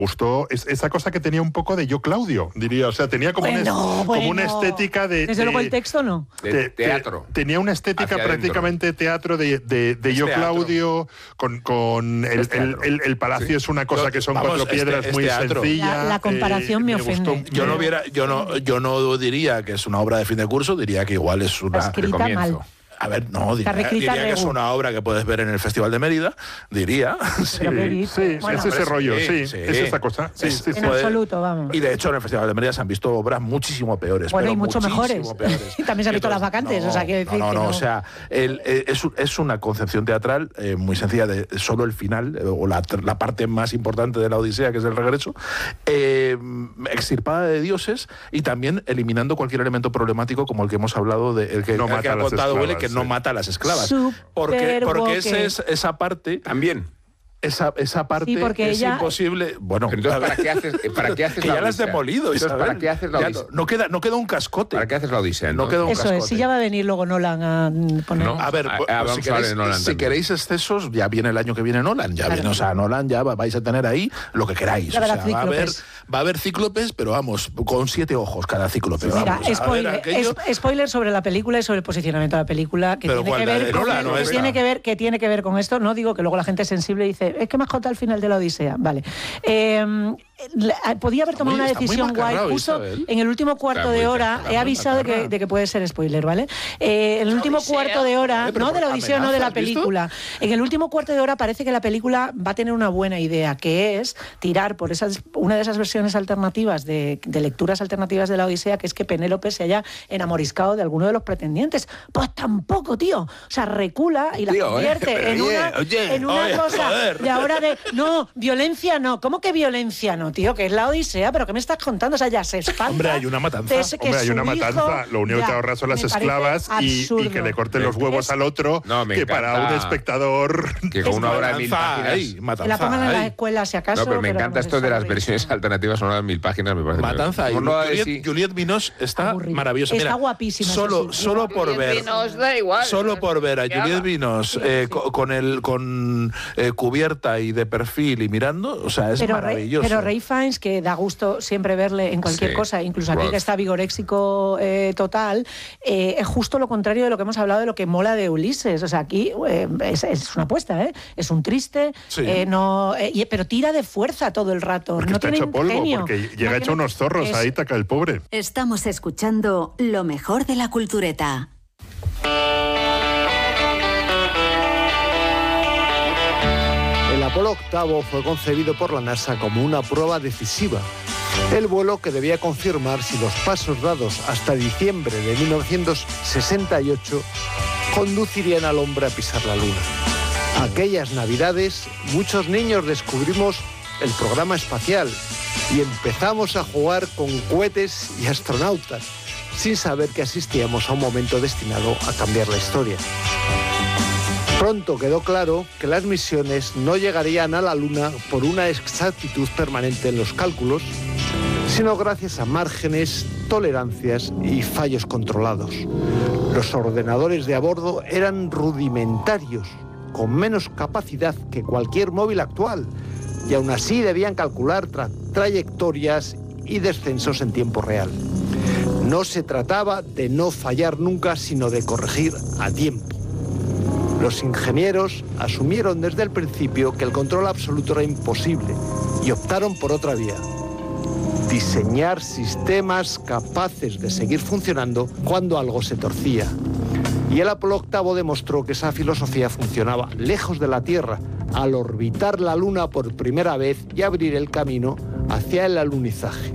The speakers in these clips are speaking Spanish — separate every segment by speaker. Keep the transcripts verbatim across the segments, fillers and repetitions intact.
Speaker 1: gustó es, esa cosa que tenía un poco de Yo Claudio, diría. O sea, tenía como,
Speaker 2: bueno,
Speaker 1: una,
Speaker 2: bueno.
Speaker 1: como una estética de...
Speaker 2: Desde
Speaker 1: de,
Speaker 2: luego el texto no.
Speaker 3: De,
Speaker 1: de
Speaker 3: teatro.
Speaker 1: De, tenía una estética
Speaker 3: Hacia
Speaker 1: prácticamente
Speaker 3: adentro.
Speaker 1: teatro de, de, de Yo
Speaker 3: teatro.
Speaker 1: Claudio, con, con el, el, el, el palacio sí. es una cosa
Speaker 4: Yo,
Speaker 1: que son
Speaker 4: vamos,
Speaker 1: cuatro piedras
Speaker 4: este,
Speaker 1: muy
Speaker 4: este
Speaker 1: sencilla.
Speaker 2: La, la comparación eh, me, me ofende.
Speaker 1: Gustó,
Speaker 4: yo, no hubiera, yo, no, yo no diría que es una obra de fin de curso, diría que igual es una...
Speaker 2: Escrita mal.
Speaker 4: A ver, no, diría, diría que es una obra que puedes ver en el Festival de Mérida, diría.
Speaker 1: Sí, sí, sí bueno, es ese rollo, sí, sí, es esa cosa. Sí,
Speaker 2: es,
Speaker 1: sí,
Speaker 2: en
Speaker 1: sí.
Speaker 2: absoluto, vamos.
Speaker 4: Y de hecho en el Festival de Mérida se han visto obras muchísimo peores.
Speaker 2: Bueno,
Speaker 4: pero
Speaker 2: y mucho mejores.
Speaker 4: peores.
Speaker 2: Y también se han visto Las Vacantes,
Speaker 4: no,
Speaker 2: o sea, quiero decir
Speaker 4: no, no,
Speaker 2: que
Speaker 4: no,
Speaker 2: no.
Speaker 4: o sea, el, el, es, es una concepción teatral eh, muy sencilla de solo el final, eh, o la, la parte más importante de la Odisea, que es el regreso, eh, extirpada de dioses y también eliminando cualquier elemento problemático como el que hemos hablado, de, el que,
Speaker 1: no
Speaker 4: el que ha contado Willy, que
Speaker 1: sí.
Speaker 4: no mata a las esclavas.
Speaker 2: Super
Speaker 4: porque porque esa,
Speaker 2: woke.
Speaker 4: es, esa parte
Speaker 3: también
Speaker 4: esa, esa parte
Speaker 2: sí, porque
Speaker 4: es
Speaker 2: ella...
Speaker 4: imposible. Bueno,
Speaker 3: pero entonces, ¿para qué haces, para qué haces
Speaker 4: que
Speaker 3: la
Speaker 4: ya la has
Speaker 3: Odisea?
Speaker 4: demolido,
Speaker 3: Entonces,
Speaker 4: Isabel.
Speaker 3: ¿para qué haces la
Speaker 4: Ya
Speaker 3: Odisea?
Speaker 4: no, no queda no queda un cascote.
Speaker 3: ¿Para qué haces la Odisea?
Speaker 4: No queda un
Speaker 2: Eso
Speaker 4: cascote.
Speaker 2: es, si ya va a venir luego Nolan a poner...
Speaker 3: No.
Speaker 4: A ver,
Speaker 3: Ah,
Speaker 4: pues,
Speaker 3: ah,
Speaker 4: pues,
Speaker 3: vamos
Speaker 4: si,
Speaker 3: a hablar
Speaker 4: queréis,
Speaker 3: de Nolan
Speaker 4: si
Speaker 3: también.
Speaker 4: queréis excesos, ya viene el año que viene Nolan, ya
Speaker 2: Claro.
Speaker 4: viene, o sea, Nolan ya va- vais a tener ahí lo que queráis.
Speaker 2: Ya
Speaker 4: O
Speaker 2: verá
Speaker 4: sea, va a haber
Speaker 2: cíclopes.
Speaker 4: va a haber cíclopes, pero vamos, con siete ojos cada cíclope.
Speaker 2: Mira,
Speaker 4: vamos, a ver
Speaker 2: spoiler,
Speaker 4: aquello.
Speaker 2: es, spoiler sobre la película y sobre el posicionamiento de la película que
Speaker 4: Pero
Speaker 2: tiene
Speaker 4: ¿cuál,
Speaker 2: que
Speaker 4: la
Speaker 2: ver
Speaker 4: de
Speaker 2: con,
Speaker 4: Nolan o
Speaker 2: que
Speaker 4: esta?
Speaker 2: tiene que ver que tiene que ver con esto. No digo que luego la gente sensible dice es que me has contado el final de la Odisea. Vale. Eh, la- podía haber tomado
Speaker 4: muy-
Speaker 2: una
Speaker 4: está muy
Speaker 2: decisión guay.
Speaker 4: macarrado,
Speaker 2: Justo
Speaker 4: Isabel.
Speaker 2: en el último cuarto
Speaker 3: Está muy
Speaker 2: de
Speaker 3: ca-
Speaker 2: hora
Speaker 3: está
Speaker 2: he
Speaker 3: muy
Speaker 2: avisado de que,
Speaker 4: macarrado.
Speaker 2: de que puede ser spoiler, ¿vale? Eh, en el último
Speaker 5: Odisea.
Speaker 2: cuarto de hora,
Speaker 4: Eh, pero
Speaker 2: no de la
Speaker 4: por
Speaker 2: Odisea, no de la
Speaker 4: amenaza, ¿has visto?
Speaker 2: película. En el último cuarto de hora parece que la película va a tener una buena idea, que es tirar por esas una de esas versiones alternativas de, de lecturas alternativas de la Odisea, que es que Penélope se haya enamoriscado de alguno de los pretendientes. Pues tampoco, tío. O sea, recula y la
Speaker 3: Tío, ¿eh?
Speaker 2: convierte
Speaker 3: Pero
Speaker 2: en
Speaker 3: oye,
Speaker 2: una,
Speaker 3: oye,
Speaker 2: en una
Speaker 4: oye,
Speaker 2: cosa
Speaker 4: joder.
Speaker 2: de ahora de no, violencia no. ¿Cómo que violencia no, tío? Que es la Odisea, pero ¿qué me estás contando? O sea, ya se espanta.
Speaker 4: Hombre, hay una matanza.
Speaker 2: de ese que
Speaker 1: Hombre, hay
Speaker 2: su
Speaker 1: una
Speaker 2: hijo-
Speaker 1: matanza. Lo único
Speaker 2: ya,
Speaker 1: que ahorra son las
Speaker 2: me parece
Speaker 1: esclavas y,
Speaker 2: absurdo.
Speaker 1: y que le corten los huevos
Speaker 2: Es-
Speaker 1: al otro,
Speaker 3: No, me
Speaker 1: que para
Speaker 3: encanta
Speaker 1: un espectador...
Speaker 3: que con
Speaker 2: Es
Speaker 3: una obra de mil
Speaker 4: Matanza
Speaker 3: páginas...
Speaker 4: ahí,
Speaker 2: Que
Speaker 4: matanza
Speaker 2: la pongan en la
Speaker 4: ahí.
Speaker 2: escuela, si acaso.
Speaker 3: No, pero me encanta
Speaker 2: vamos,
Speaker 3: esto
Speaker 2: es
Speaker 3: de las
Speaker 2: aburrido.
Speaker 3: versiones alternativas son de mil páginas, me parece.
Speaker 4: Matanza y
Speaker 3: Como no
Speaker 4: Juliette,
Speaker 3: decir-
Speaker 4: Juliette Binoche está
Speaker 2: Aburrido.
Speaker 4: maravillosa.
Speaker 2: Está
Speaker 4: Mira,
Speaker 2: guapísima, eso
Speaker 4: Solo,
Speaker 2: sí.
Speaker 4: solo por
Speaker 5: Juliette
Speaker 4: ver.
Speaker 5: Binoche da igual.
Speaker 4: Solo por ver a
Speaker 5: Que
Speaker 4: Juliette
Speaker 5: haga.
Speaker 4: Binoche eh, co- con el con eh, cubierta y de perfil y mirando, o sea, es
Speaker 2: pero Ray,
Speaker 4: maravilloso.
Speaker 2: pero Ray Fiennes, que da gusto siempre verle en cualquier
Speaker 3: Sí.
Speaker 2: cosa, incluso aquí
Speaker 3: Roth.
Speaker 2: que está vigoréxico eh, total, eh, es justo lo contrario de lo que hemos hablado de lo que mola de Ulises. O sea, aquí eh, es, es una apuesta, ¿eh? Es un triste,
Speaker 4: Sí.
Speaker 2: eh, no, eh, y- pero tira de fuerza todo el rato.
Speaker 1: Porque
Speaker 2: no
Speaker 1: está
Speaker 2: tiene
Speaker 1: hecho polvo,
Speaker 2: ingenio.
Speaker 1: porque
Speaker 2: No
Speaker 1: llega
Speaker 2: tiene-
Speaker 1: hecho unos zorros
Speaker 2: es-
Speaker 1: ahí, taca el pobre.
Speaker 6: Estamos escuchando lo mejor de la cultureta.
Speaker 7: El Apolo octavo fue concebido por la NASA como una prueba decisiva. El vuelo que debía confirmar si los pasos dados hasta diciembre de mil novecientos sesenta y ocho conducirían al hombre a pisar la Luna. Aquellas navidades, muchos niños descubrimos el programa espacial y empezamos a jugar con cohetes y astronautas, sin saber que asistíamos a un momento destinado a cambiar la historia. Pronto quedó claro que las misiones no llegarían a la Luna por una exactitud permanente en los cálculos, sino gracias a márgenes, tolerancias y fallos controlados. Los ordenadores de a bordo eran rudimentarios, con menos capacidad que cualquier móvil actual, y aún así debían calcular tra- trayectorias y descensos en tiempo real. No se trataba de no fallar nunca, sino de corregir a tiempo. Los ingenieros asumieron desde el principio que el control absoluto era imposible y optaron por otra vía: diseñar sistemas capaces de seguir funcionando cuando algo se torcía. Y el Apolo octavo demostró que esa filosofía funcionaba lejos de la Tierra, al orbitar la Luna por primera vez y abrir el camino hacia el alunizaje.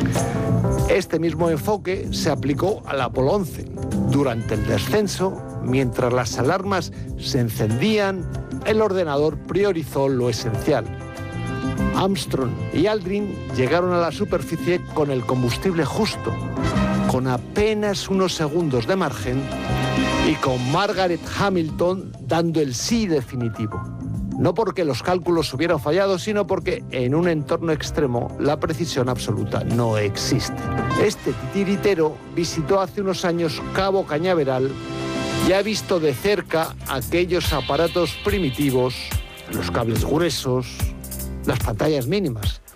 Speaker 7: Este mismo enfoque se aplicó al Apolo once. Durante el descenso, mientras las alarmas se encendían, el ordenador priorizó lo esencial. Armstrong y Aldrin llegaron a la superficie con el combustible justo, con apenas unos segundos de margen y con Margaret Hamilton dando el sí definitivo. No porque los cálculos hubieran fallado, sino porque en un entorno extremo la precisión absoluta no existe. Este titiritero visitó hace unos años Cabo Cañaveral y ha visto de cerca aquellos aparatos primitivos, los cables gruesos, las pantallas mínimas.